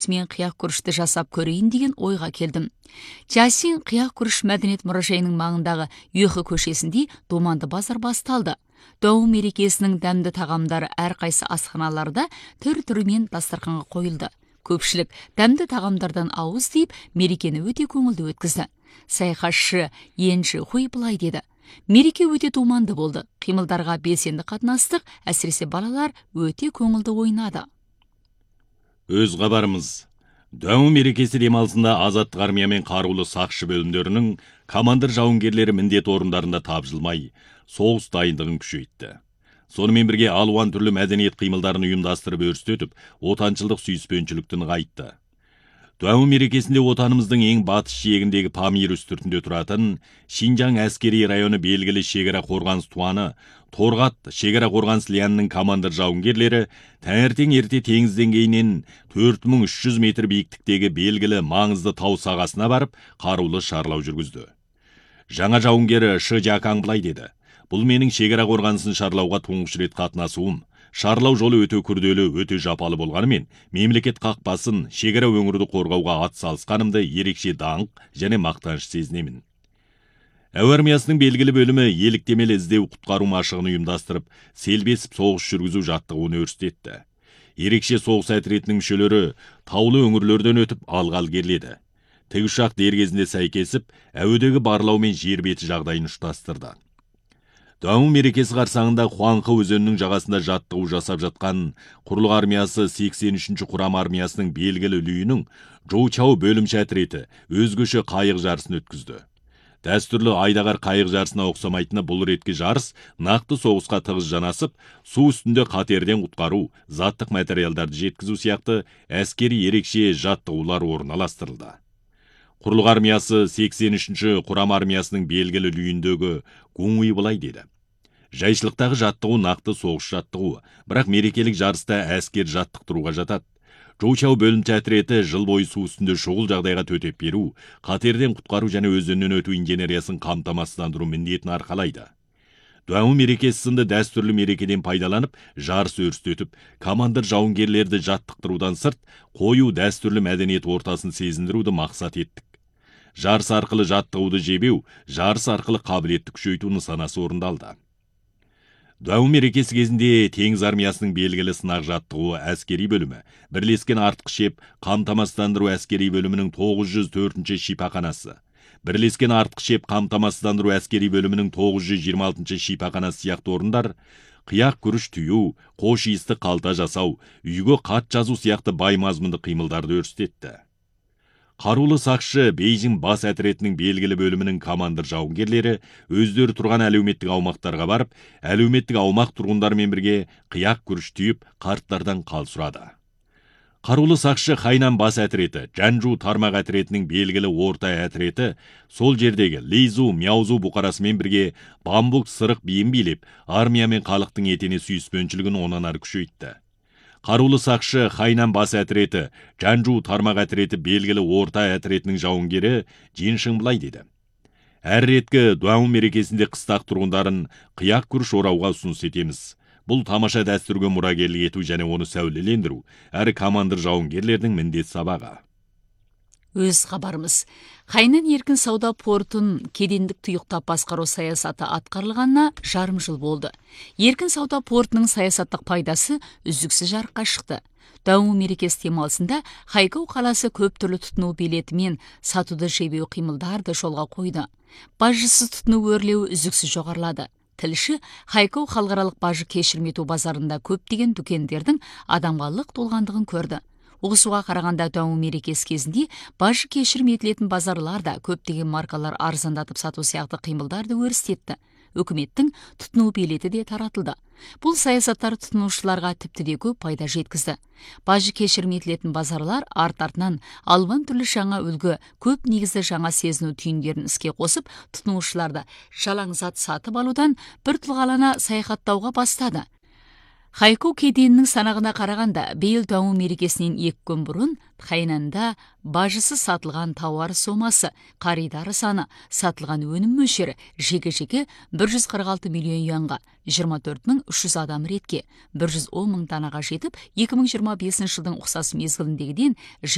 осымен қияқ күрішті жасап көрейін деген ойға келдім. Жасин қияқ күріш мәдениет мұражайының маңындағы Үйхі көшесінде думанды базар басталды. Дауыл мерекесінің дәмді тағамдары әрқайсы асханаларда түр-түрімен дастарханға қойылды. Көпшілік дәмді тағамдардан ауыз тиіп, мерекені өте көңілді өткізді. Саяхатшы Енші Хуй былай деді: мереке өте думанды болды. Қимылдарға белсенді қатынастық, әсіресе балалар өте көңілді ойнады. Өз хабарымыз. Дауыл мерекесі демалысында азаттық армия мен қарулы сақшы бөлімдерінің командир жауынгерлері міндет орындарында тапжылмай, соғыс дайындығын күшейтті. Сонымен бірге алуан түрлі мәдениет қимылдарын ұйымдастырып өрістетіп, отаншылдық сүйіспеншілікті нығайтты. Дауыл мерекесінде отанымыздың ең батыс жиегіндегі Памир үстіртінде тұратын Шинжаң әскери районы белгілі шекара қорғаныс туаны Торғат шекара қорғаныс лянының командир жауынгерлері таңертең ерте теңіз деңгейінен 4300 метр биіктіктегі белгілі маңызды тау сағасына барып, қарулы шарлау жүргізді. Жаңа жауынгері Шы Жакаң былай деді: бұл менің шекара қорғанысын шарлауға тұңғыш рет қатынасуым. Шарлау жолы өте күрделі, өте жапалы болғанымен, мемлекет қақпасын, шекара өңірді қорғауға атсалысқанымды ерекше даңқ және мақтаныш сезінемін. Әуе армиясының белгілі бөлімі еліктемелі іздеу құтқару машығын ұйымдастырып, селбесіп соғыс жүргізу жаттығуын өрістетті. Ерекше соғыс әтіретінің мүшелері таулы өңірлерден өтіп алға ілгеріледі. Тікұшақ дер кезінде сәйкесіп, әуедегі барлау мен жер беті жағдайын ұштастырды. Дауыл мерекесі қарсаңында Хуанхы өзенінің жағасында жаттығу жасап жатқан құрлық армиясы 83-ші құрам армиясының белгілі үлгінің Жоучау бөлімше әтіреті өзгеше қайық жарысын өткізді. Дәстүрлі айдағар қайық жарысына ұқсамайтыны бұл ретке жарыс нақты соғысқа тығыз жанасып, су үстінде қатерден құтқару, заттық материалдарды жеткізу сияқты әскери ерекше жаттығулар орналастырылды. Құрлық армиясы 83-ші құрам армиясының белгілі үлгіндегі Гуңуй былай деді: жайшылықтағы жаттығу нақты соғыс жаттығу, бірақ мерекелік жарыста әскер жаттықтыруға жатады. Жоучау бөлімше әтіреті жыл бойы су үстінде шұғыл жағдайға төтеп беру, қатерден құтқару және өзеннен өту инженериясын қамтамасыздандыру міндетін арқалайды. Дауыл мерекесі сынды дәстүрлі мерекеден пайдаланып, жарыс өрістетіп, командир жауынгерлерді жаттықтырудан сырт, қою дәстүрлі мәдениет ортасын сезіндіруді мақсат еттік. Жарыс арқылы жаттығуды жебеу, жарыс арқылы қабілетті күшейту нысанасы орындалды. Дауыл мерекесі кезінде теңіз армиясының белгілі сынақ жаттығуы әскери бөлімі, бірлескен артқыш шеп қамтамасыздандыру әскери бөлімінің 904-ші шипақанасы, бірлескен артқыш шеп қамтамасыздандыру әскери бөлімінің 926-ші шипақанасы сияқты орындар қияқ күріш түю, қош иісті қалта жасау, үйге хат жазу сияқты бай мазмұнды қимылдарды өрістетті. Қарулы сақшы Бейжің бас әтіретінің белгілі бөлімінің командир жауынгерлері өздері тұрған әлеуметтік аумақтарға барып, әлеуметтік аумақ тұрғындармен бірге қияқ күріш түйіп, қарттардан қал сұрады. Қарулы сақшы Хайнан бас әтіреті, Жанжу тармақ әтіретінің белгілі орта әтіреті сол жердегі Лейзу, Мяузу бұқарасымен бірге бамбук сырық биін билеп, армия мен халықтың етене сүйіспеншілігін онан ары күшейтті. Қарулы сақшы Хайнан бас әтіреті, Жанжу тармақ әтіреті белгілі орта әтіретінің жауынгері Джиншың былай деді: әр реткі дауыл мерекесінде қыстақ тұрғындарын қияқ күріш орауға ұсыныс етеміз. Бұл тамаша дәстүрге мұрагерлік ету және оны сәулелендіру әрі командир жауынгерлердің міндет сабағы. Өз хабарымыз. Хайнан еркін сауда портын кедендік тұйықтап басқару саясаты атқарылғанына жарым жыл болды. Еркін сауда портының саясаттық пайдасы үздіксіз жарыққа шықты. Дауыл мерекесі демалысында Хайкоу қаласы көп түрлі тұтыну билетімен сатуды жебеу қимылдарды жолға қойды. Бажысыз тұтыну өрлеу үздіксіз жоғарылады. Тілші Хайкоу халықаралық бажы кешірмету базарында көптеген дүкендердің адамға лық толғандығын көрді. Оғысуға қарағанда дауыл мерекесі кезінде бажы кешірім етілетін базарларда көптеген маркалар арзандатып сату сияқты қимылдарды өрістетті. Үкіметтің тұтыну билеті де таратылды. Бұл саясаттар тұтынушыларға тіпті де көп пайда жеткізді. Бажы кешірім етілетін базарлар арт-артынан алуан түрлі жаңа үлгі, көп негізді жаңа сезіну түйіндерін іске қосып, тұтынушыларды жалаңзат сатып алудан бір тұлғалана саяхаттауға бастады. Хайкоу кеденінің санағына қарағанда, биыл дауыл мерекесінен 2 күн бұрын Хайнанда бажысы сатылған тауар сомасы, қаридары саны, сатылған өнім мөлшері жеке-жеке 146 миллион юанға, 24.300 адам ретке, 110 мың данаға жетіп, 2025 жылдың ұқсас мезгіліндегіден